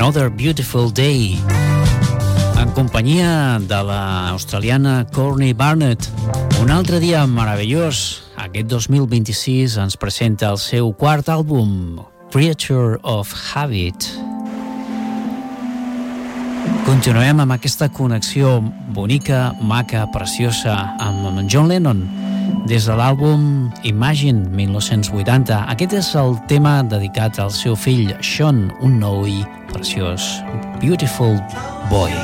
Another Beautiful Day, en companyia de la australiana Courtney Barnett. Un altre dia meravellós. Aquest 2026 ens presenta el seu quart àlbum, Creature of Habit. Continuem amb aquesta connexió bonica, maca, preciosa amb John Lennon des de l'àlbum Imagine 1980. Aquest és el tema dedicat al seu fill Sean, un noi preciós, Beautiful Boy.